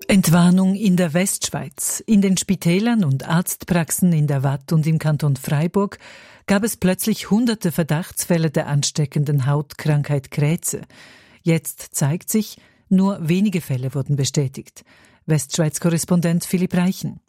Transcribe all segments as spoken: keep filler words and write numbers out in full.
Entwarnung in der Westschweiz. In den Spitälern und Arztpraxen in der Waadt und im Kanton Freiburg gab es plötzlich hunderte Verdachtsfälle der ansteckenden Hautkrankheit Krätze. Jetzt zeigt sich, nur wenige Fälle wurden bestätigt. Westschweiz-Korrespondent Philipp Reichen.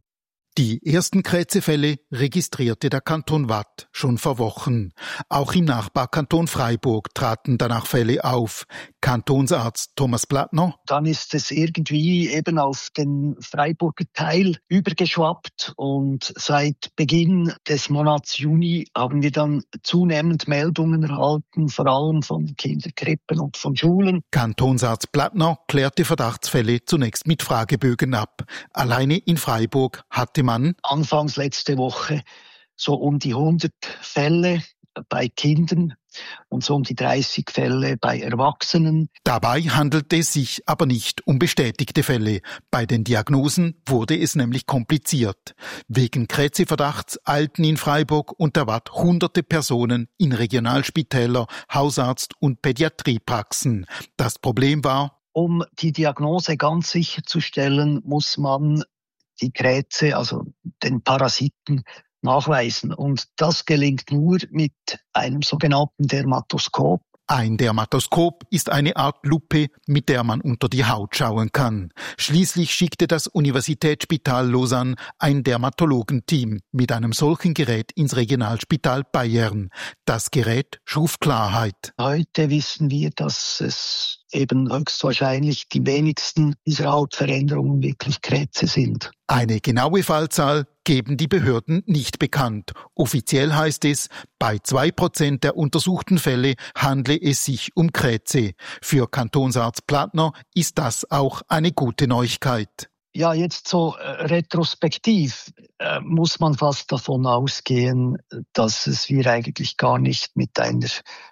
Die ersten Krätzefälle registrierte der Kanton Waadt schon vor Wochen. Auch im Nachbarkanton Freiburg traten danach Fälle auf. Kantonsarzt Thomas Plattner. Dann ist es irgendwie eben auf den Freiburger Teil übergeschwappt und seit Beginn des Monats Juni haben wir dann zunehmend Meldungen erhalten, vor allem von Kinderkrippen und von Schulen. Kantonsarzt Plattner klärte Verdachtsfälle zunächst mit Fragebögen ab. Alleine in Freiburg hatte man anfangs letzte Woche so um die hundert Fälle bei Kindern und so um die dreißig Fälle bei Erwachsenen. Dabei handelte es sich aber nicht um bestätigte Fälle. Bei den Diagnosen wurde es nämlich kompliziert. Wegen Krätzeverdachts eilten in Freiburg und der Waadt hunderte Personen in Regionalspitäler, Hausarzt- und Pädiatriepraxen. Das Problem war, um die Diagnose ganz sicher zu stellen, muss man die Krätze, also den Parasiten, nachweisen. Und das gelingt nur mit einem sogenannten Dermatoskop. Ein Dermatoskop ist eine Art Lupe, mit der man unter die Haut schauen kann. Schließlich schickte das Universitätsspital Lausanne ein Dermatologenteam mit einem solchen Gerät ins Regionalspital Bayern. Das Gerät schuf Klarheit. Heute wissen wir, dass es eben höchstwahrscheinlich die wenigsten dieser Hautveränderungen wirklich Krätze sind. Eine genaue Fallzahl geben die Behörden nicht bekannt. Offiziell heißt es, bei zwei Prozent der untersuchten Fälle handle es sich um Krätze. Für Kantonsarzt Plattner ist das auch eine gute Neuigkeit. Ja, jetzt so äh, retrospektiv äh, muss man fast davon ausgehen, dass es wir eigentlich gar nicht mit einer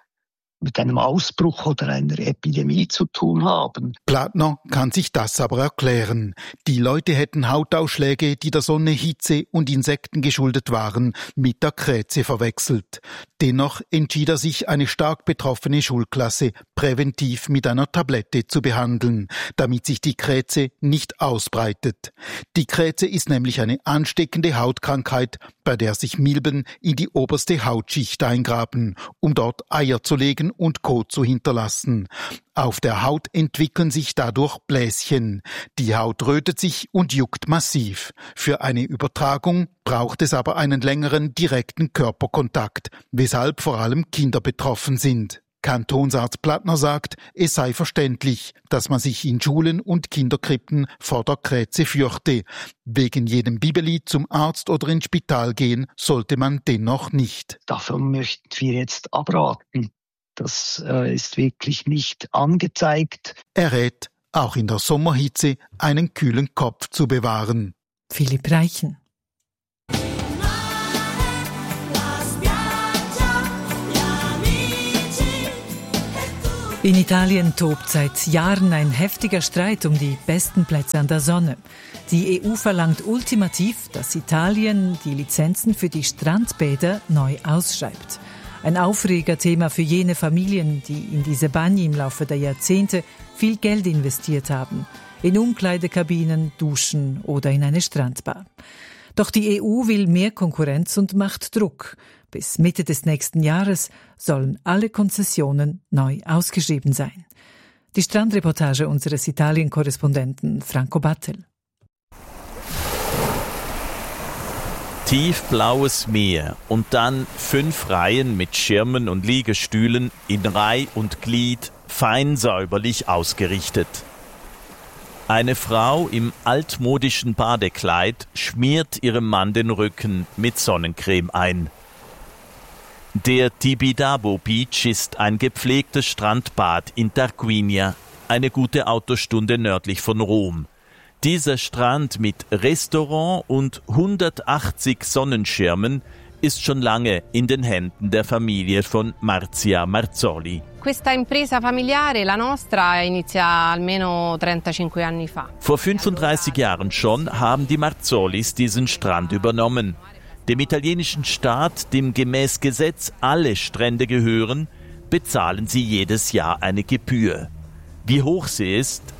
mit einem Ausbruch oder einer Epidemie zu tun haben. Plattner kann sich das aber erklären. Die Leute hätten Hautausschläge, die der Sonne, Hitze und Insekten geschuldet waren, mit der Krätze verwechselt. Dennoch entschied er sich, eine stark betroffene Schulklasse präventiv mit einer Tablette zu behandeln, damit sich die Krätze nicht ausbreitet. Die Krätze ist nämlich eine ansteckende Hautkrankheit, bei der sich Milben in die oberste Hautschicht eingraben, um dort Eier zu legen und Kot zu hinterlassen. Auf der Haut entwickeln sich dadurch Bläschen. Die Haut rötet sich und juckt massiv. Für eine Übertragung braucht es aber einen längeren direkten Körperkontakt, weshalb vor allem Kinder betroffen sind. Kantonsarzt Plattner sagt, es sei verständlich, dass man sich in Schulen und Kinderkrippen vor der Krätze fürchte. Wegen jedem Bibeli zum Arzt oder ins Spital gehen sollte man dennoch nicht. Davon möchten wir jetzt abraten. Das äh, ist wirklich nicht angezeigt. Er rät, auch in der Sommerhitze einen kühlen Kopf zu bewahren. Philipp Reichen. In Italien tobt seit Jahren ein heftiger Streit um die besten Plätze an der Sonne. Die E U verlangt ultimativ, dass Italien die Lizenzen für die Strandbäder neu ausschreibt. Ein Aufregerthema für jene Familien, die in diese Bagni im Laufe der Jahrzehnte viel Geld investiert haben. In Umkleidekabinen, Duschen oder in eine Strandbar. Doch die E U will mehr Konkurrenz und macht Druck. Bis Mitte des nächsten Jahres sollen alle Konzessionen neu ausgeschrieben sein. Die Strandreportage unseres Italien-Korrespondenten Franco Battel. Tiefblaues Meer und dann fünf Reihen mit Schirmen und Liegestühlen in Reih und Glied, fein säuberlich ausgerichtet. Eine Frau im altmodischen Badekleid schmiert ihrem Mann den Rücken mit Sonnencreme ein. Der Tibidabo Beach ist ein gepflegtes Strandbad in Tarquinia, eine gute Autostunde nördlich von Rom. Dieser Strand mit Restaurant und hundertachtzig Sonnenschirmen ist schon lange in den Händen der Familie von Marzia Marzoli. Questa impresa familiare, la nostra, inizia almeno trentacinque anni fa. Vor fünfunddreißig Jahren schon haben die Marzolis diesen Strand übernommen. Dem italienischen Staat, dem gemäß Gesetz alle Strände gehören, bezahlen sie jedes Jahr eine Gebühr. Wie hoch sie ist,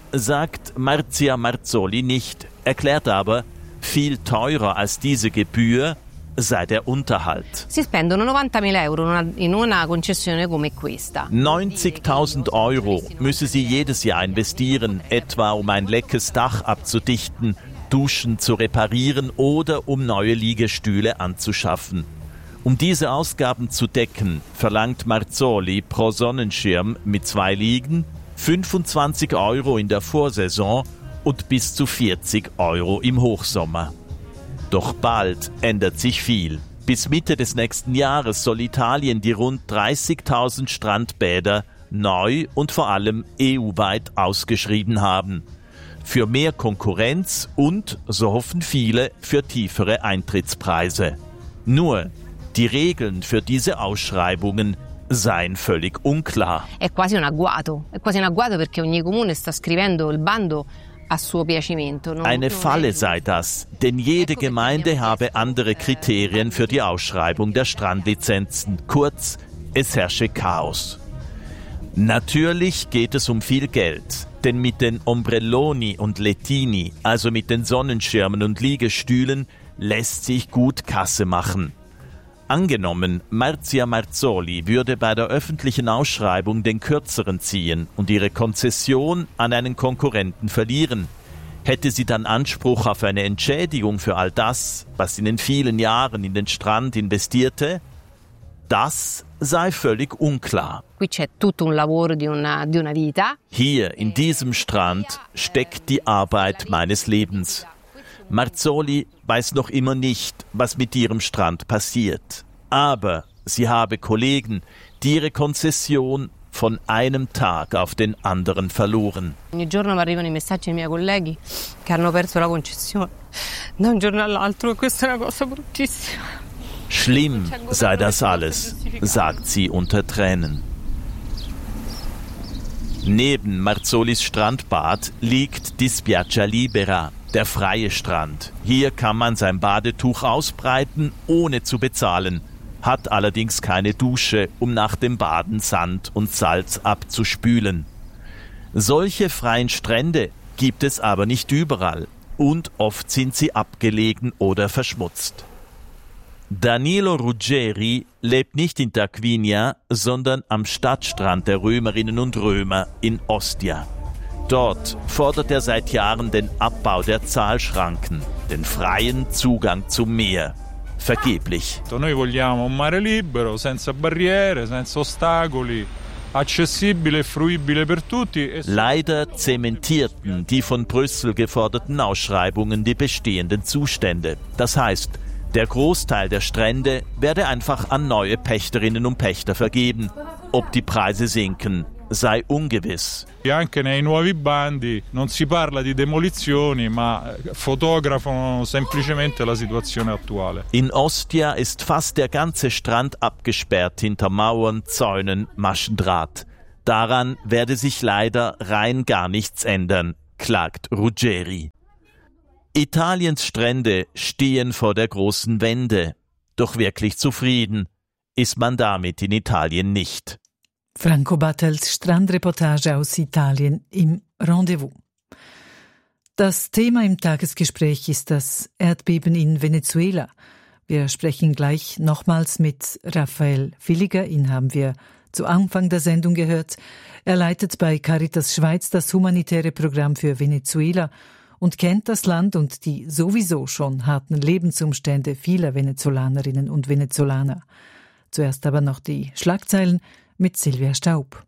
sagt Marzia Marzoli nicht, erklärt aber, viel teurer als diese Gebühr sei der Unterhalt. Si spendono novantamila euro in una concessione come questa. neunzigtausend Euro müsse sie jedes Jahr investieren, etwa um ein leckes Dach abzudichten, Duschen zu reparieren oder um neue Liegestühle anzuschaffen. Um diese Ausgaben zu decken, verlangt Marzoli pro Sonnenschirm mit zwei Liegen fünfundzwanzig Euro in der Vorsaison und bis zu vierzig Euro im Hochsommer. Doch bald ändert sich viel. Bis Mitte des nächsten Jahres soll Italien die rund dreißigtausend Strandbäder neu und vor allem E U-weit ausgeschrieben haben. Für mehr Konkurrenz und, so hoffen viele, für tiefere Eintrittspreise. Nur, die Regeln für diese Ausschreibungen seien völlig unklar. È quasi un agguato, è quasi un agguato perché ogni comune sta scrivendo il bando a suo piacimento. Eine Falle sei das, denn jede Gemeinde habe andere Kriterien für die Ausschreibung der Strandlizenzen. Kurz, es herrsche Chaos. Natürlich geht es um viel Geld, denn mit den Ombrelloni und Lettini, also mit den Sonnenschirmen und Liegestühlen, lässt sich gut Kasse machen. Angenommen, Marzia Marzoli würde bei der öffentlichen Ausschreibung den Kürzeren ziehen und ihre Konzession an einen Konkurrenten verlieren. Hätte sie dann Anspruch auf eine Entschädigung für all das, was sie in den vielen Jahren in den Strand investierte? Das sei völlig unklar. Qui c'è tutto un lavoro di una, di una vita. Hier, in diesem Strand, steckt die Arbeit meines Lebens. Marzoli weiß noch immer nicht, was mit ihrem Strand passiert. Aber sie habe Kollegen, die ihre Konzession von einem Tag auf den anderen verloren. Ogni giorno mi arrivano i messaggi ai miei colleghi che hanno perso la concessione da un giorno all'altro e questa è una cosa bruttissima. Schlimm sei das alles, sagt sie unter Tränen. Neben Marzolis Strandbad liegt die Spiaggia Libera, der freie Strand. Hier kann man sein Badetuch ausbreiten, ohne zu bezahlen, hat allerdings keine Dusche, um nach dem Baden Sand und Salz abzuspülen. Solche freien Strände gibt es aber nicht überall und oft sind sie abgelegen oder verschmutzt. Danilo Ruggeri lebt nicht in Tarquinia, sondern am Stadtstrand der Römerinnen und Römer in Ostia. Dort fordert er seit Jahren den Abbau der Zahlschranken, den freien Zugang zum Meer. Vergeblich. Noi vogliamo un mare libero, senza barriere, senza ostacoli, accessibile e fruibile per tutti. Leider zementierten die von Brüssel geforderten Ausschreibungen die bestehenden Zustände. Das heißt, der Großteil der Strände werde einfach an neue Pächterinnen und Pächter vergeben. Ob die Preise sinken, sei ungewiss. Anche nei nuovi bandi non si parla di demolizioni, ma fotografano semplicemente la situazione attuale. In Ostia ist fast der ganze Strand abgesperrt hinter Mauern, Zäunen, Maschendraht. Daran werde sich leider rein gar nichts ändern, klagt Ruggeri. Italiens Strände stehen vor der großen Wende. Doch wirklich zufrieden ist man damit in Italien nicht. Franco Battels Strandreportage aus Italien im Rendezvous. Das Thema im Tagesgespräch ist das Erdbeben in Venezuela. Wir sprechen gleich nochmals mit Raphael Villiger. Ihn haben wir zu Anfang der Sendung gehört. Er leitet bei Caritas Schweiz das humanitäre Programm für Venezuela und kennt das Land und die sowieso schon harten Lebensumstände vieler Venezolanerinnen und Venezolaner. Zuerst aber noch die Schlagzeilen mit Silvia Staub.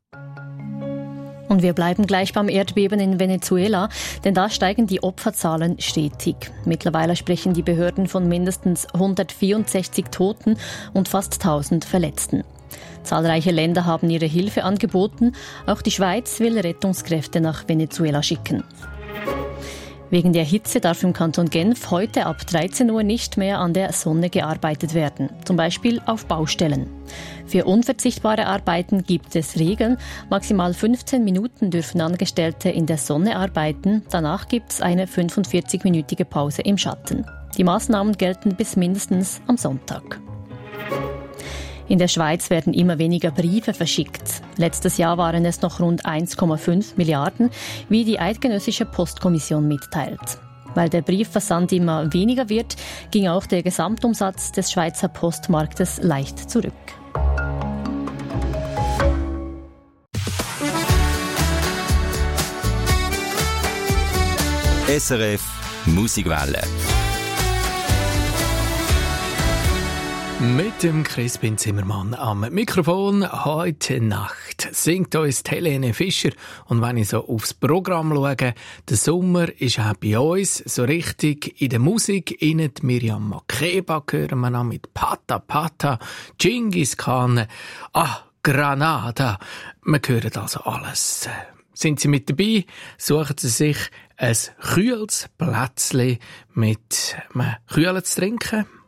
Und wir bleiben gleich beim Erdbeben in Venezuela, denn da steigen die Opferzahlen stetig. Mittlerweile sprechen die Behörden von mindestens hundertvierundsechzig Toten und fast tausend Verletzten. Zahlreiche Länder haben ihre Hilfe angeboten. Auch die Schweiz will Rettungskräfte nach Venezuela schicken. Wegen der Hitze darf im Kanton Genf heute ab dreizehn Uhr nicht mehr an der Sonne gearbeitet werden, zum Beispiel auf Baustellen. Für unverzichtbare Arbeiten gibt es Regeln. Maximal fünfzehn Minuten dürfen Angestellte in der Sonne arbeiten. Danach gibt es eine fünfundvierzig-minütige Pause im Schatten. Die Maßnahmen gelten bis mindestens am Sonntag. In der Schweiz werden immer weniger Briefe verschickt. Letztes Jahr waren es noch rund eins Komma fünf Milliarden, wie die Eidgenössische Postkommission mitteilt. Weil der Briefversand immer weniger wird, ging auch der Gesamtumsatz des Schweizer Postmarktes leicht zurück. S R F Musikwelle. Mit dem Crispin Zimmermann am Mikrofon. Heute Nacht singt uns Helene Fischer. Und wenn ich so aufs Programm schaue, der Sommer ist auch bei uns so richtig in der Musik. Innen Miriam Makeba hören wir noch mit Pata Pata, Genghis Khan, ah, Granada. Wir hören also alles. Sind Sie mit dabei, suchen Sie sich ein kühles Plätzchen mit einem Kühlen zu trinken.